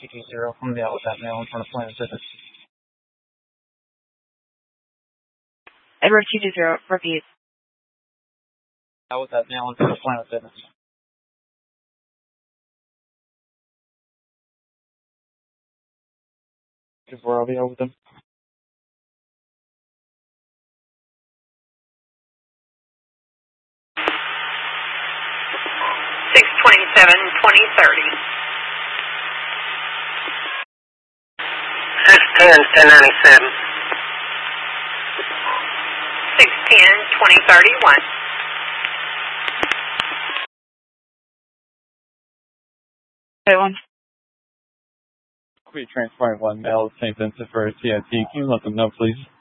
220 from the outlet mail in front of Planet Fitness. Edward 220, repeat. Outlet mail in front of Planet Fitness. Where I'll be out with them. $627, 2030. 610, 1097. 610, 2031. Okay, one. Quit transporting one mail, St. Vincent for TNT. Can you let them know, please?